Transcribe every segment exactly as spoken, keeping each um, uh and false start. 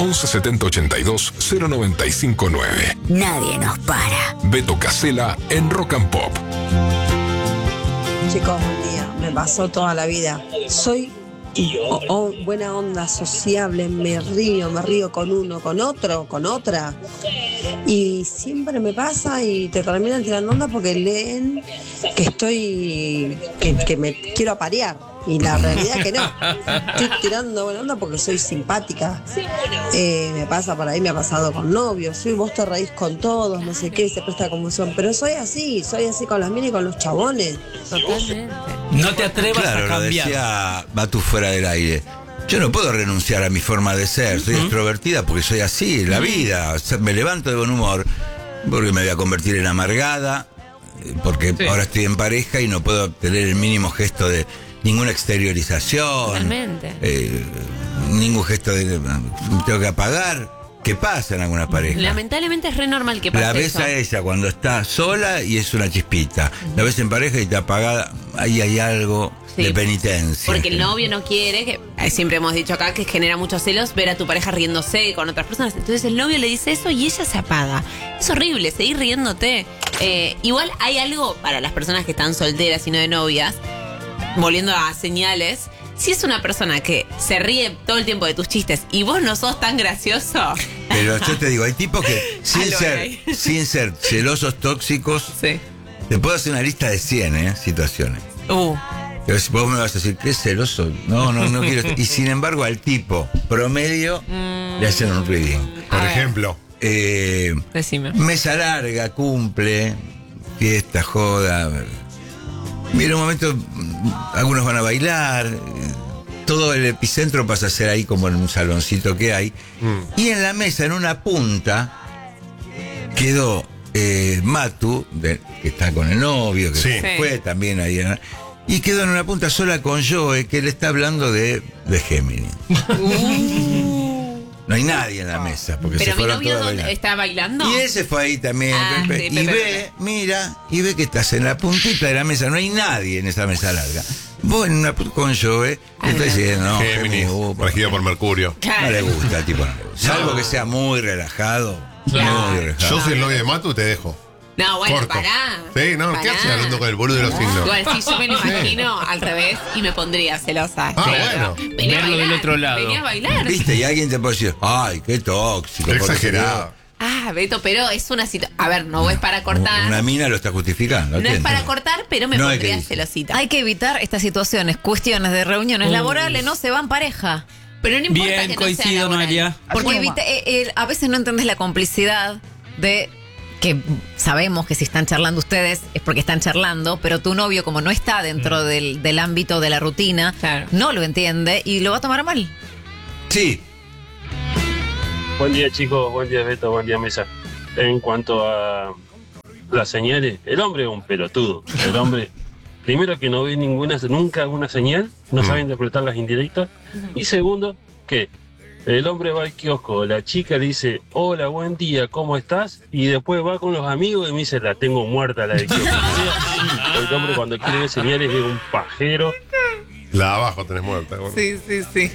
once setenta ochenta y dos cero noventa y cinco nueve. Nadie nos para. Beto Casella en Rock and Pop. Chicos, buen día. Me pasó toda la vida. Soy oh, oh, buena onda, sociable, me río, me río con uno, con otro, con otra. Y siempre me pasa y te terminan tirando onda porque leen que estoy, que, que me quiero aparear. Y la realidad es que no. Estoy tirando buena onda porque soy simpática. Eh, me pasa por ahí, me ha pasado con novios. Soy vos te reís con todos, no sé qué, se presta confusión. Pero soy así, soy así con las minas y con los chabones. Totalmente. No te atrevas claro, a cambiar. Lo decía Batu fuera del aire. Yo no puedo renunciar a mi forma de ser. Soy uh-huh. extrovertida porque soy así, la vida. O sea, me levanto de buen humor porque me voy a convertir en amargada, porque sí. ahora estoy en pareja y no puedo tener el mínimo gesto de ninguna exteriorización. Totalmente. Eh, ningún gesto de tengo que apagar. ¿Qué pasa en algunas parejas? Lamentablemente es re normal que pase La ves eso. a ella cuando está sola y es una chispita. Uh-huh. La ves en pareja y está apagada. Ahí hay algo sí. de penitencia. Porque el novio no quiere, que siempre hemos dicho acá que genera muchos celos ver a tu pareja riéndose con otras personas. Entonces el novio le dice eso y ella se apaga. Es horrible, seguir riéndote. Eh, igual hay algo para las personas que están solteras y no de novias. Volviendo a señales, si es una persona que se ríe todo el tiempo de tus chistes y vos no sos tan gracioso. Pero yo te digo, hay tipos que sin ser sin ser celosos tóxicos, sí. te puedo hacer una lista de cien ¿eh? situaciones. Uh. Entonces vos me vas a decir, ¿qué es celoso? No, no, no quiero. Y sin embargo al tipo promedio mm. le hacen un reading. Por a ejemplo. Eh, Decime. Mesa larga, cumple, fiesta, joda. Mira, un momento, algunos van a bailar, todo el epicentro pasa a ser ahí como en un saloncito que hay. Mm. Y en la mesa, en una punta, quedó eh, Matu, de, que está con el novio, que sí. fue también ahí. Y quedó en una punta sola con Joe, que le está hablando de, de Géminis. Uh. No hay nadie en la mesa. Porque Pero se mi fueron novio todos a ¿dónde bailar. está bailando? Y ese fue ahí también. Ah, Pepe, sí, y Pepe, ve, Pepe. mira, y ve que estás en la puntita de la mesa. No hay nadie en esa mesa larga. Vos en una con Joe, estás diciendo, no, Géminis, uh, regido por Mercurio. Claro. No le gusta al tipo. No le gusta. Salvo que sea muy relajado. Claro. Muy relajado. Yo soy el novio de Matu, te dejo. No, bueno, Corto. pará. Sí, no, pará. ¿qué haces hablando con el boludo de los signos? Igual sí, yo me lo imagino al revés y me pondría celosa. Ah, Pero bueno. venía a Verlo bailar, del otro lado. Venía a bailar. ¿Viste? Y alguien te puede decir, ay, qué tóxico. Qué porque exagerado. Ah, Beto, pero es una situación. A ver, no es para cortar. Una mina lo está justificando. No es para cortar, pero me No hay pondría que- celosita. Hay que evitar estas situaciones, cuestiones de reuniones Uy. laborales, no se van pareja. Pero no importa Bien, que no coincido, sea laboral. María. Porque Bueno, evita- eh, eh, a veces no entendés la complicidad de que sabemos que si están charlando ustedes es porque están charlando, pero tu novio, como no está dentro del, del ámbito de la rutina, Claro. no lo entiende y lo va a tomar mal. Sí. Buen día, chicos, buen día, Beto, buen día, Mesa. En cuanto a las señales, el hombre es un pelotudo. El hombre, primero que no ve ninguna, nunca una señal, no sabe interpretar las indirectas. Y segundo, que el hombre va al kiosco, la chica le dice, hola, buen día, ¿cómo estás? Y después va con los amigos y me dice, la tengo muerta la de kiosco. El hombre cuando quiere ver señales es un pajero. La de abajo tenés muerta. Bueno. Sí, sí, sí.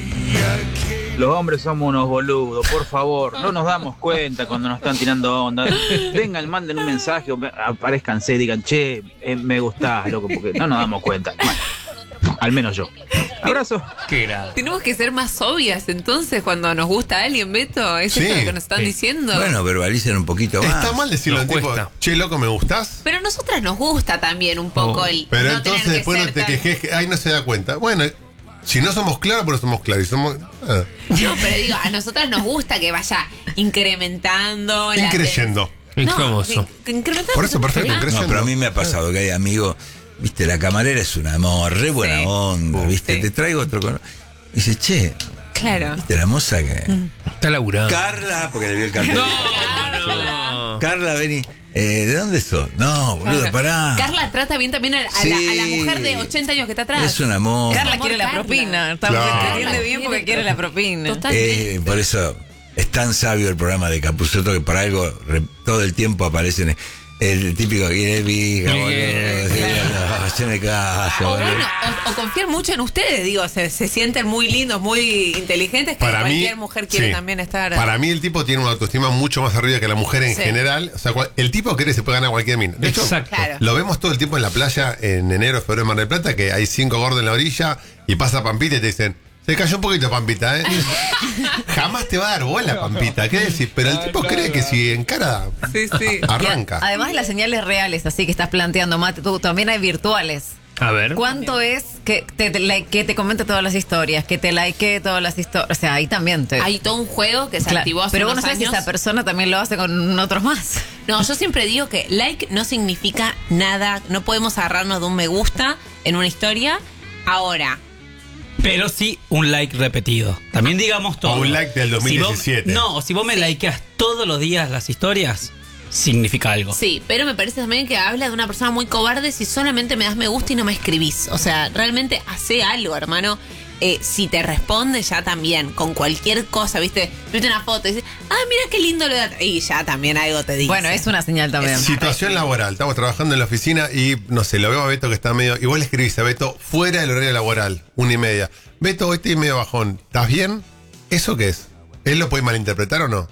Los hombres somos unos boludos, por favor, no nos damos cuenta cuando nos están tirando onda. Vengan, manden un mensaje, o aparezcanse, digan, che, eh, me gustás, loco, porque no nos damos cuenta. Bueno, al menos yo. Abrazo. Qué grado. Tenemos que ser más obvias entonces cuando nos gusta a alguien, Beto. ¿Es Sí, eso lo que nos están sí. diciendo? Bueno, verbalicen un poquito más. Está mal decirlo Nos en tipo, cuesta. che, loco, ¿me gustás? Pero a nosotras nos gusta también un poco Oh. el. Pero no entonces tener que después no ser te tan- quejes, que, ay, no se da cuenta. Bueno, si no somos claros, pero somos claros. Y somos, ah, No, pero digo, a nosotras nos gusta que vaya incrementando. la- increyendo. Incremoso. No, que- que incrementando. Por eso, perfecto, ¿no? increyendo. No, pero a mí me ha pasado que hay amigos, viste, la camarera es un amor, re buena Sí. onda, viste, Sí. te traigo otro con... Y dice, che, Claro. viste la moza que... Está laburando. Carla, porque le vio el cartel. No, no. Carla, vení. Eh, ¿De dónde sos? No, boludo, Carla. pará. Carla trata bien también a, a Sí. la, a la mujer de ochenta años que está atrás. Es un amor. Carla Amor, quiere la Carla. propina. Está Claro. te atiende bien porque quiere la propina. Totalmente. Eh, por eso es tan sabio el programa de Capusotto que por algo re- todo el tiempo aparecen. El típico que viene pija, boludo. Miguel, Sí, no, haceme caso, O, boludo. bueno, o, o confiar mucho en ustedes, digo, se, se sienten muy lindos, muy inteligentes, que Para mí, cualquier mujer quiere sí. también estar. Para mí el tipo tiene una autoestima mucho más arriba que la mujer en Sí. general. O sea, cual- el tipo cree que se puede ganar cualquier mina. De hecho, Exacto. Claro. lo vemos todo el tiempo en la playa en enero, febrero, en Mar del Plata, que hay cinco gordos en la orilla y pasa Pampita y te dicen, se cayó un poquito Pampita, ¿eh? Jamás te va a dar bola Pampita, ¿qué decir? Pero el tipo cree que si encara, Sí, sí. arranca. Además de las señales reales, así que estás planteando, Mate, tú también hay virtuales. A ver. ¿Cuánto es que te, te like- que te comente todas las historias, que te like todas las historias? O sea, ahí también te... Hay todo un juego que se Claro, activó hace pero vos no unos sabes si años. esa persona también lo hace con otros más. No, yo siempre digo que like no significa nada. No podemos agarrarnos de un me gusta en una historia. Ahora, Pero sí un like repetido. También digamos todo. O un like del dos mil diecisiete. Si vos- no, si vos me likeás todos los días las historias, significa algo. sí, pero me parece también que habla de una persona muy cobarde si solamente me das me gusta y no me escribís. O sea, realmente hace algo, hermano. Eh, si te responde ya también, con cualquier cosa, ¿viste? Viste una foto y dices, ah, mira qué lindo lo de... Y ya también algo te dice. Bueno, es una señal también. Situación laboral, estamos trabajando en la oficina y no sé, lo veo a Beto que está medio. Y vos le escribís a Beto fuera del horario laboral, una y media. Beto, hoy estoy medio bajón. ¿Estás bien? ¿Eso qué es? ¿Él lo puede malinterpretar o no?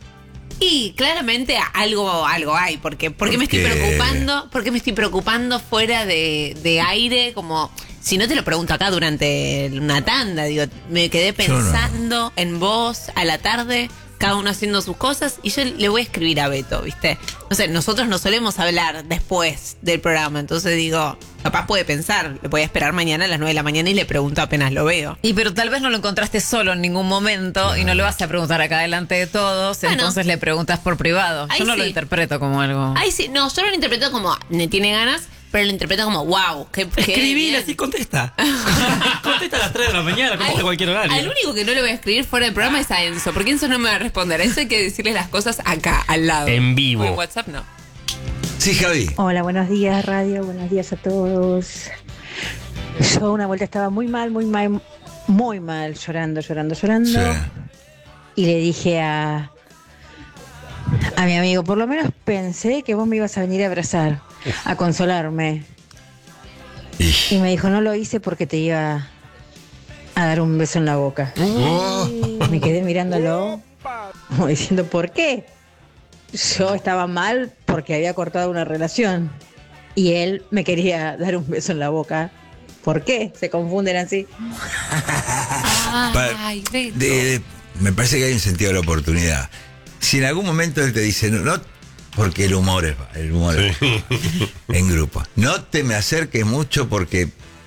Y claramente algo, algo hay, porque, porque me estoy Porque- preocupando, porque me estoy preocupando fuera de, de aire, como si no te lo pregunto acá durante una tanda, digo, me quedé Yo no. pensando en vos a la tarde, cada uno haciendo sus cosas, y yo le voy a escribir a Beto, ¿viste? No sé, nosotros no solemos hablar después del programa, entonces digo, capaz puede pensar, le voy a esperar mañana a las nueve de la mañana y le pregunto apenas lo veo. Y pero tal vez no lo encontraste solo en ningún momento y no le vas a preguntar acá delante de todos, Bueno. entonces le preguntas por privado. Ahí Yo no lo sí. interpreto como algo. Ay, sí, no, yo lo interpreto como, me tiene ganas, pero lo interpreto como, wow, qué, qué Escribile bien. así, contesta. Contesta a las tres de la mañana, contesta a Al- cualquier horario. Al único que no le voy a escribir fuera del programa es a Enzo, porque Enzo no me va a responder. A Enzo hay que decirle las cosas acá, al lado. En vivo. O en WhatsApp no. Sí, Javi. Hola, buenos días, radio. Buenos días a todos. Yo una vuelta estaba muy mal, muy mal, muy mal, llorando, llorando, llorando. Sí. Y le dije a, a mi amigo, por lo menos pensé que vos me ibas a venir a abrazar, a consolarme. Y- Y me dijo, no lo hice porque te iba a dar un beso en la boca. Oh. Me quedé mirándolo, como diciendo, ¿por qué? Yo estaba mal porque había cortado una relación y él me quería dar un beso en la boca. ¿Por qué? Se confunden así. Pa- Ay, Beto. de- de- me parece que hay un sentido de la oportunidad. Si en algún momento él te dice, no, no, porque el humor es, el humor es en grupo. No te me acerques mucho porque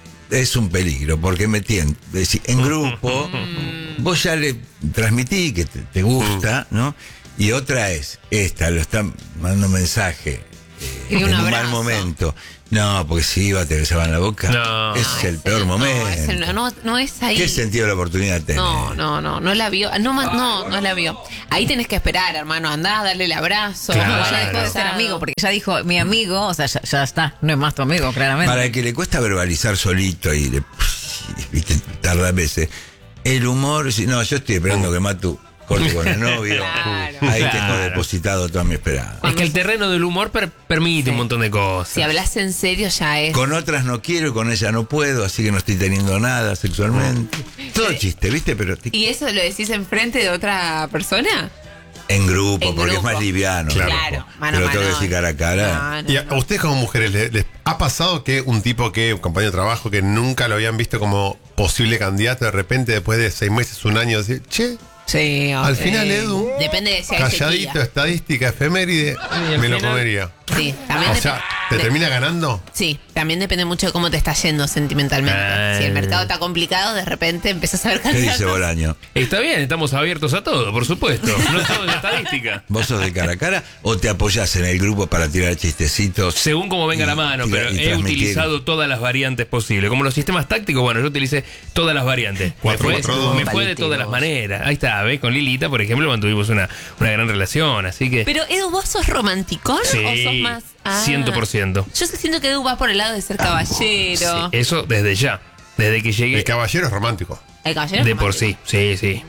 es un peligro, porque me tiento. Es decir, en grupo, vos ya le transmití que te, te gusta, ¿no? Y otra es, esta, lo están mandando mensaje eh, Y un en un mal abrazo. momento. No, porque si iba te besaban la boca. No. Ese es el peor momento. No, ese no, no, no es ahí. ¿Qué sentido de la oportunidad tenés? No, no, no, no la vio. No, ma- no, no la vio. Ahí tenés que esperar, hermano. Andá, darle el abrazo. Claro. Ya dejó de ser amigo, porque ya dijo mi amigo, o sea, ya, ya está, no es más tu amigo, claramente. Para el que le cuesta verbalizar solito y le viste, tarda veces, el humor, si no, yo estoy esperando que Matu corte con el novio. Claro. Ahí Claro. tengo depositado toda mi esperanza. Es que el terreno del humor per- permite un montón de cosas. Si hablas en serio ya es. Con otras no quiero y con ella no puedo, así que no estoy teniendo nada sexualmente. Todo chiste, ¿viste? Pero t- ¿Y eso lo decís enfrente de otra persona? en grupo, En porque grupo. es más liviano. Claro. Claro, mano Pero a tengo que mano. decir cara a cara. No, no, Y a no. a ustedes como mujeres, ¿les, les ha pasado que un tipo que, un compañero de trabajo que nunca lo habían visto como posible candidato, de repente después de seis meses, un año, decir, che, Sí, al ok. final Edu, Depende de si hay calladito, sequía. estadística, efeméride, al me lo final- comería. Sí, también O dep- sea, ¿te de- termina ganando? Sí, también depende mucho de cómo te está yendo sentimentalmente. Ah. Si el mercado está complicado, de repente empezás a ver ¿Qué dice candidatos. Bolaño? Está bien, estamos abiertos a todo, por supuesto. No todo es estadística. ¿Vos sos de cara a cara o te apoyás en el grupo para tirar chistecitos? Según como venga Y- la mano, y- pero y he transmitir. utilizado todas las variantes posibles. Como los sistemas tácticos, bueno, yo utilicé todas las variantes. Me Cuatro, fue, cuatro, dos. me fue de todas las maneras. Ahí está, ¿ves? Con Lilita, por ejemplo, mantuvimos una, una gran relación, así que... Pero Edu, ¿vos sos romanticón o sos Sí, más? Ah. cien por ciento. Yo siento que Edu va por el lado de ser caballero. Sí, eso desde ya. Desde que llegué. El caballero es romántico. El caballero De es por romántico. sí, sí, sí.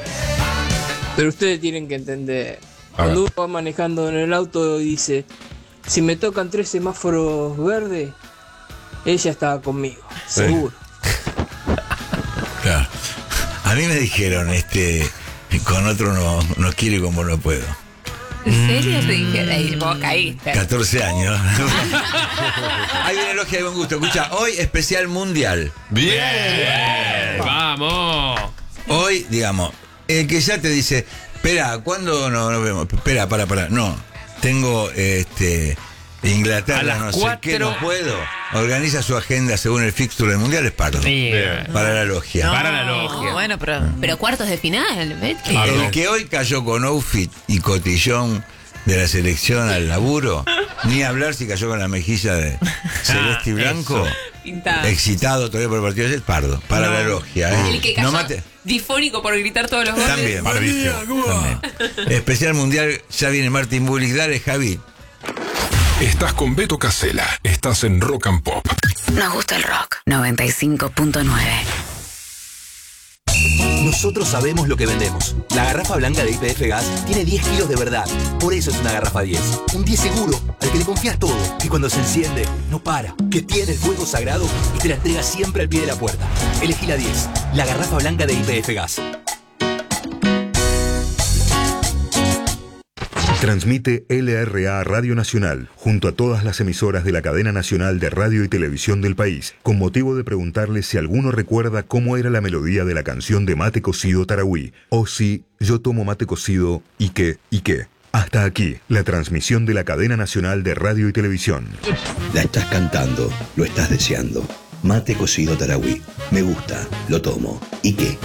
Pero ustedes tienen que entender. A ver. Cuando uno va manejando en el auto y dice, Si me tocan tres semáforos verdes, ella estaba conmigo, seguro. Claro. A mí me dijeron, este, con otro no, no quiero y como no puedo. ¿En serio te dijeron? Ahí vos caíste. catorce años. Hay una elogia de buen gusto. Escucha, hoy especial mundial. Bien. Bien. Vamos. Hoy, digamos, el que ya te dice, espera, ¿cuándo no nos vemos? Espera, para, para. No, tengo este Inglaterra, A las no cuatro. sé qué, no puedo. Organiza su agenda según el fixture del mundial, es pardo. Bien. Para la logia. No, Para la logia. Bueno, pero. Pero cuartos de final, Betty. El que hoy cayó con outfit y cotillón de la selección al laburo, ni hablar si cayó con la mejilla de celeste y blanco, eso. Pintado. excitado todavía por el partido, es pardo. Para No. la logia, ¿eh? El que cayó No mate. difónico por gritar todos los goles. También. Pardísimo. También. Especial mundial, ya viene Martín Bullick. Dale, Javi. Estás con Beto Casella. Estás en Rock and Pop. Nos gusta el rock. noventa y cinco punto nueve. Nosotros sabemos lo que vendemos. La garrafa blanca de Y P F Gas tiene diez kilos de verdad. Por eso es una garrafa diez. Un diez seguro, al que le confías todo. Que cuando se enciende, no para. Que tiene el fuego sagrado y te la entrega siempre al pie de la puerta. Elegí la diez. La garrafa blanca de Y P F Gas. Transmite L R A Radio Nacional, junto a todas las emisoras de la cadena nacional de radio y televisión del país, con motivo de preguntarle si alguno recuerda cómo era la melodía de la canción de Mate Cocido Tarahui, o si yo tomo mate cocido y qué, y qué. Hasta aquí, la transmisión de la cadena nacional de radio y televisión. La estás cantando, lo estás deseando. Mate Cocido Tarahui. Me gusta, lo tomo. ¿Y qué?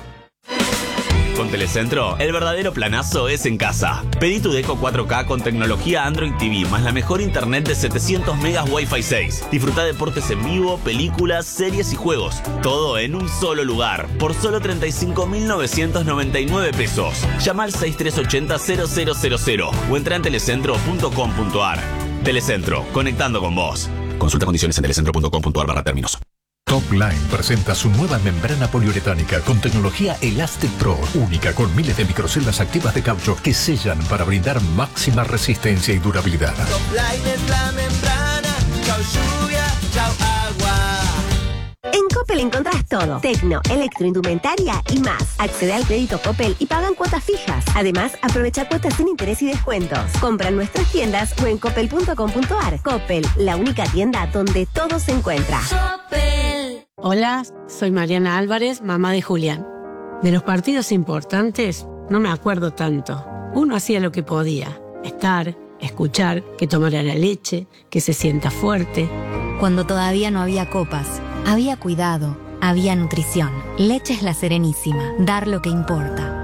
Con Telecentro, el verdadero planazo es en casa. Pedí tu Deco cuatro K con tecnología Android T V, más la mejor internet de setecientos megas Wi-Fi seis. Disfruta deportes en vivo, películas, series y juegos. Todo en un solo lugar, por solo treinta y cinco mil novecientos noventa y nueve pesos. Llama al seis tres ocho cero cero cero cero cero o entra en telecentro punto com punto ar. Telecentro, conectando con vos. Consulta condiciones en telecentro punto com punto ar barra términos. Topline presenta su nueva membrana poliuretánica con tecnología Elastic Pro, única con miles de microceldas activas de caucho que sellan para brindar máxima resistencia y durabilidad. Topline es la membrana, chau lluvia, chau agua. En Coppel encontrás todo. Tecno, electroindumentaria y más. Accede al crédito Coppel y pagan cuotas fijas. Además, aprovecha cuotas sin interés y descuentos. Compra en nuestras tiendas o en coppel punto com punto ar. Coppel, la única tienda donde todo se encuentra. Coppel. Hola, soy Mariana Álvarez, mamá de Julián. De los partidos importantes, no me acuerdo tanto. Uno hacía lo que podía. Estar, escuchar, que tomara la leche, que se sienta fuerte. Cuando todavía no había copas, había cuidado, había nutrición. Leches La Serenísima, dar lo que importa.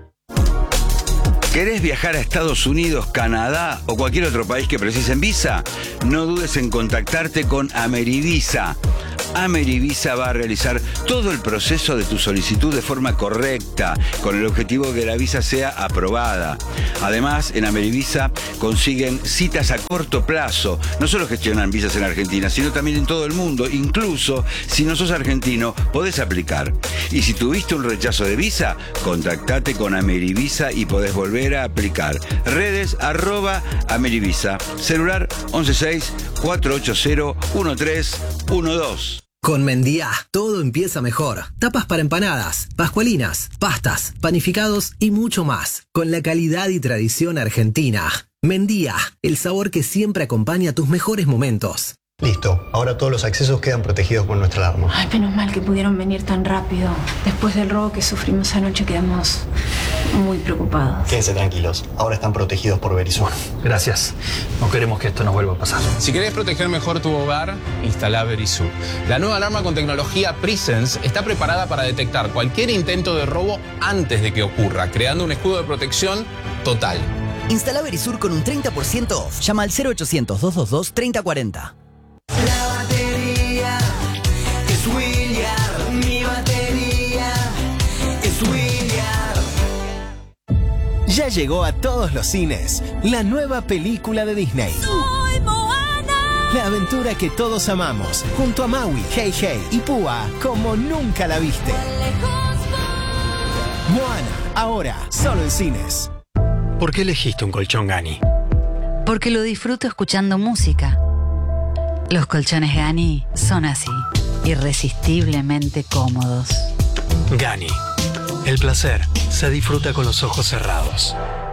¿Querés viajar a Estados Unidos, Canadá o cualquier otro país que precisen visa? No dudes en contactarte con Amerivisa. Amerivisa va a realizar todo el proceso de tu solicitud de forma correcta, con el objetivo de que la visa sea aprobada. Además, en Amerivisa consiguen citas a corto plazo. No solo gestionan visas en Argentina, sino también en todo el mundo. Incluso, si no sos argentino, podés aplicar. Y si tuviste un rechazo de visa, contactate con Amerivisa y podés volver a aplicar. Redes arroba Amerivisa. Celular once seis cuatro ocho cero uno tres uno dos. Con Mendía, todo empieza mejor. Tapas para empanadas, pascualinas, pastas, panificados y mucho más. Con la calidad y tradición argentina. Mendía, el sabor que siempre acompaña tus mejores momentos. Listo, ahora todos los accesos quedan protegidos por nuestra alarma. Ay, menos mal que pudieron venir tan rápido. Después del robo que sufrimos anoche quedamos muy preocupados. Quédense tranquilos, ahora están protegidos por Verizon. Gracias. No queremos que esto nos vuelva a pasar. Si querés proteger mejor tu hogar, instala Verisur. La nueva alarma con tecnología Presence está preparada para detectar cualquier intento de robo antes de que ocurra, creando un escudo de protección total. Instala Verisur con un treinta por ciento off. Llama al cero ochocientos, doscientos veintidós, treinta cuarenta. La batería es William, mi batería es William. Ya llegó a todos los cines la nueva película de Disney. ¡Soy Moana! La aventura que todos amamos, junto a Maui, Hey Hey y Púa, como nunca la viste. Moana, ahora, solo en cines. ¿Por qué elegiste un colchón Gani? Porque lo disfruto escuchando música. Los colchones Gani son así, irresistiblemente cómodos. Gani. El placer se disfruta con los ojos cerrados.